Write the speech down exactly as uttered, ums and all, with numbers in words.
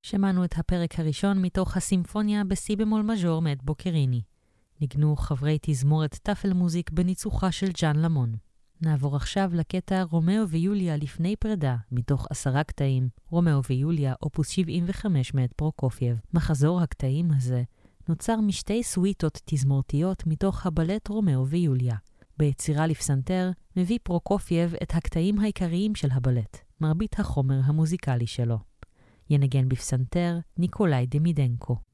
שמענו את הפרק הראשון מתוך הסימפוניה בסי במול מז'ור מאת בוקריני. ניגנו חברי תזמורת טפל מוזיק בניצוחה של ג'אן למון. נעבור עכשיו לקטע רומאו ויוליה לפני פרידה, מתוך עשרה קטעים, רומאו ויוליה אופוס שבעים וחמש מאת פרוקופייב. מחזור הקטעים הזה נוצר משתי סוויטות תזמורתיות מתוך הבלט רומאו ויוליה. ביצירה לפסנתר מביא פרוקופייב את הקטעים העיקריים של הבלט, מרבית החומר המוזיקלי שלו. ינגן בפסנתר ניקולאי דמידנקו.